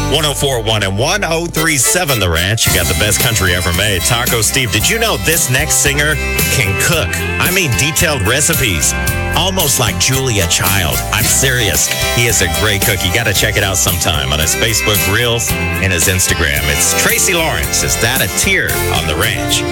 1041 and 1037 The Ranch. You got the best country ever made. Taco Steve, did you know this next singer can cook? I mean, detailed recipes. Almost like Julia Child. I'm serious. He is a great cook. You got to check it out sometime on his Facebook Reels and his Instagram. It's Tracy Lawrence. Is that a tear on The Ranch?